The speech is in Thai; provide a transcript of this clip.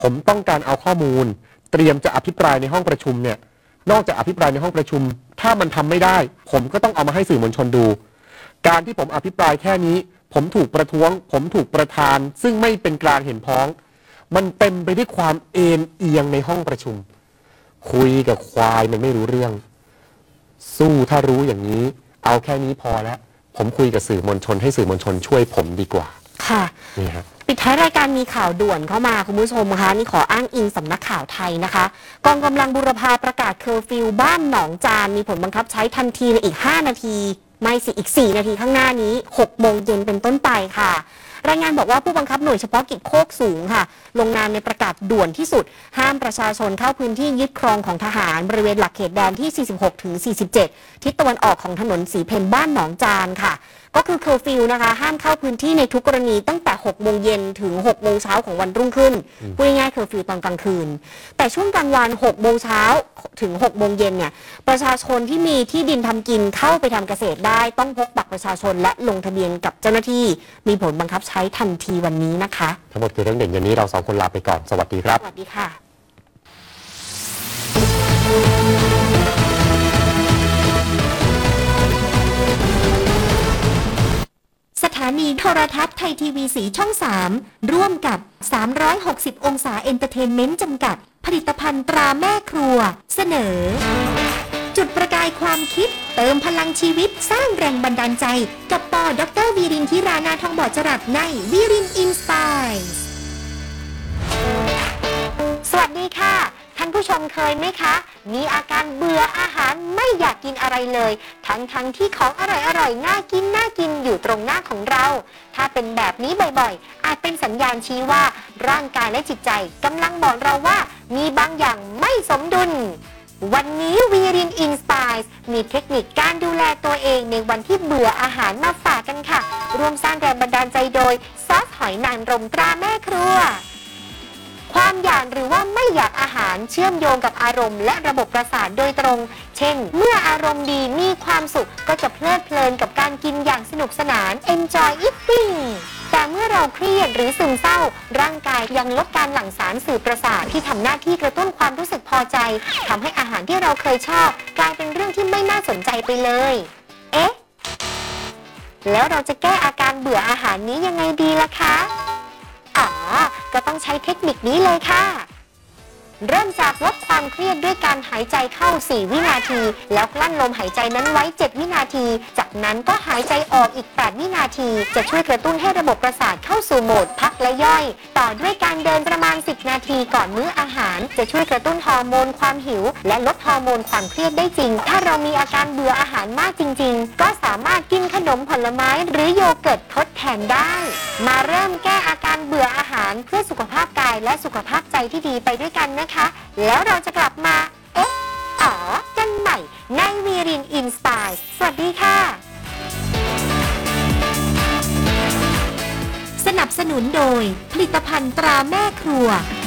ผมต้องการเอาข้อมูลเตรียมจะอภิปรายในห้องประชุมเนี่ยนอกจากอภิปรายในห้องประชุมถ้ามันทำไม่ได้ผมก็ต้องเอามาให้สื่อมวลชนดูการที่ผมอภิปรายแค่นี้ผมถูกประท้วงผมถูกประธานซึ่งไม่เป็นกลางเห็นพ้องมันเต็มไปด้วยความเอ็นเอียงในห้องประชุมคุยกับควายมันไม่รู้เรื่องสู้ถ้ารู้อย่างนี้เอาแค่นี้พอแล้วผมคุยกับสื่อมวลชนให้สื่อมวลชนช่วยผมดีกว่าค่ะนี่ครับปิดท้ายรายการมีข่าวด่วนเข้ามาคุณผู้ชมคะนี่ขออ้างอิงสำนักข่าวไทยนะคะกองกำลังบูรพาประกาศเคอร์ฟิวบ้านหนองจานมีผลบังคับใช้ทันทีในอีก5นาทีไม่สิอีก4นาทีข้างหน้านี้6โมงเย็นเป็นต้นไปค่ะรายงานบอกว่าผู้บังคับหน่วยเฉพาะกิจโคกสูงค่ะลงนามในประกาศด่วนที่สุดห้ามประชาชนเข้าพื้นที่ยึดครองของทหารบริเวณหลักเขตแดนที่46ถึง47ทิศตะวันออกของถนนสีเพนบ้านหนองจานค่ะก็คือเคอร์ฟิวนะคะห้ามเข้าพื้นที่ในทุกกรณีตั้งแต่6โมงเย็นถึง6โมงเช้าของวันรุ่งขึ้นพูดง่ายๆเคอร์ฟิวตอนกลางคืนแต่ช่วงกลางวัน6โมงเช้าถึง6โมงเย็นเนี่ยประชาชนที่มีที่ดินทำกินเข้าไปทำเกษตรได้ต้องพกบัตรประชาชนและลงทะเบียนกับเจ้าหน้าที่มีผลบังคับใช้ทันทีวันนี้นะคะทั้งหมดคือเรื่องเด่นวันนี้เรา2คนลาไปก่อนสวัสดีครับสวัสดีค่ะสถานีโทรทัศน์ไทยทีวีสีช่อง3ร่วมกับ360องศาเอนเตอร์เทนเมนต์จำกัดผลิตภัณฑ์ตราแม่ครัวเสนอจุดประกายความคิดเติมพลังชีวิตสร้างแรงบันดาลใจกับป.ดร.วีรินทร์ธิรานาทองบอดจรัสในวีรินอินสไปร์สวัสดีค่ะท่านผู้ชมเคยไหมคะมีอาการเบื่ออาหารไม่อยากกินอะไรเลยทั้งที่ของอร่อยน่ากินอยู่ตรงหน้าของเราถ้าเป็นแบบนี้บ่อยๆอาจเป็นสัญญาณชี้ว่าร่างกายและจิตใจกำลังบอกเราว่ามีบางอย่างไม่สมดุลวันนี้วีรินอินสไปร์มีเทคนิคการดูแลตัวเองในวันที่เบื่ออาหารมาฝากกันค่ะร่วมสร้างแรงบันดาลใจโดยซอสหอยนางรมตราแม่ครัวความอยากหรือว่าไม่อยากอาหารเชื่อมโยงกับอารมณ์และระบบประสาทโดยตรงเช่นเมื่ออารมณ์ดีมีความสุขก็จะเพลิดเพลินกับการกินอย่างสนุกสนาน Enjoy Eating แต่เมื่อเราเครียดหรือซึมเศร้าร่างกายยังลดการหลั่งสารสื่อประสาทที่ทำหน้าที่กระตุ้นความรู้สึกพอใจทำให้อาหารที่เราเคยชอบกลายเป็นเรื่องที่ไม่น่าสนใจไปเลยเอ๊ะแล้วเราจะแก้อาการเบื่ออาหารนี้ยังไงดีล่ะคะก็ต้องใช้เทคนิคนี้เลยค่ะเริ่มจากลดความเครียดด้วยการหายใจเข้า4วินาทีแล้วกลั้นลมหายใจนั้นไว้7วินาทีจากนั้นก็หายใจออกอีก8วินาทีจะช่วยกระตุ้นให้ระบบประสาทเข้าสู่โหมดพักและย่อยต่อด้วยการเดินประมาณ10นาทีก่อนมื้ออาหารจะช่วยกระตุ้นฮอร์โมนความหิวและลดฮอร์โมนความเครียดได้จริงถ้าเรามีอาการเบื่ออาหารมากจริงๆก็สามารถกินขนมผลไม้หรือโยเกิร์ตทดแทนได้มาเริ่มแก้อาการเบื่ออาหารเพื่อสุขภาพกายและสุขภาพใจที่ดีไปด้วยกันนะคะแล้วเราจะกลับมากันใหม่ในวีรินอินสไปร์สวัสดีค่ะสนับสนุนโดยผลิตภัณฑ์ตราแม่ครัว